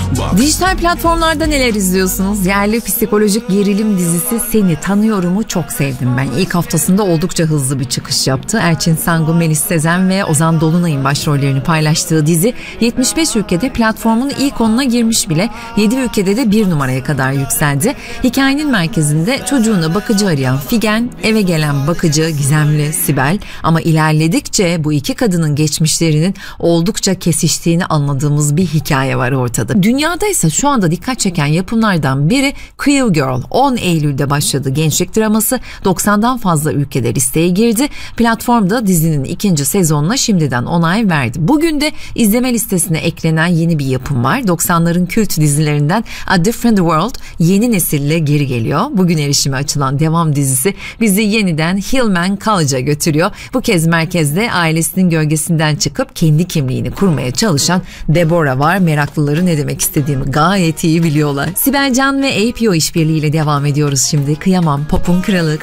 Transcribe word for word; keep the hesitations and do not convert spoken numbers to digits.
Dijital platformlarda neler izliyorsunuz? Yerli psikolojik gerilim dizisi Seni Tanıyorum'u çok sevdim ben. İlk haftasında oldukça hızlı bir çıkış yaptı. Erçin Sangu, Melis Sezen ve Ozan Dolunay'ın başrollerini paylaştığı dizi yetmiş beş ülkede platformun ilk onuna girmiş bile. yedi ülkede de bir numaraya kadar yükseldi. Hikayenin merkezinde çocuğuna bakıcı arayan Figen, eve gelen bakıcı gizemli Sibel, ama ilerledikçe bu iki kadının geçmişlerinin oldukça kesiştiğini anladığımız bir hikaye var ortada. Dünyada ise şu anda dikkat çeken yapımlardan biri Queer Girl. on Eylül'de başladı gençlik draması. doksandan fazla ülkede listeye girdi. Platformda dizinin ikinci sezonuna şimdiden onay verdi. Bugün de izleme listesine eklenen yeni bir yapım var. doksanların kült dizilerinden A Different World yeni nesille geri geliyor. Bugün erişime açılan devam dizisi bizi yeniden Hillman College'a götürüyor. Bu kez merkezde ailesinin gölgesinden çıkıp kendi kimliğini kurmaya çalışan Deborah var. Meraklıları ne demek istediğimi gayet iyi biliyorlar. Sibel Can ve A P O işbirliğiyle devam ediyoruz şimdi. Kıyamam, Pop'un Kralı.